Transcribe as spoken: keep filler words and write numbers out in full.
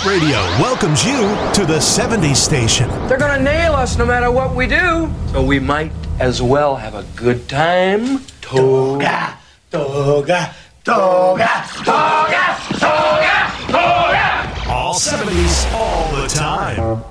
Hit Radio welcomes you to the seventies station. They're gonna nail us no matter what we do. So we might as well have a good time. Toga, toga, toga, toga, toga, toga. All seventies, all the time.